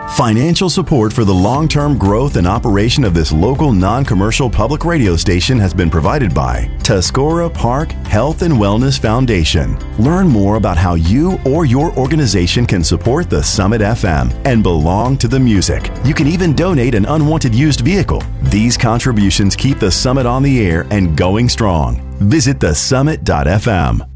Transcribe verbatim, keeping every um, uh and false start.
Financial support for the long-term growth and operation of this local non-commercial public radio station has been provided by Tuscarora Park Health and Wellness Foundation. Learn more about how you or your organization can support the Summit F M and belong to the music. You can even donate an unwanted used vehicle. These contributions keep the Summit on the air and going strong. Visit the summit dot f m.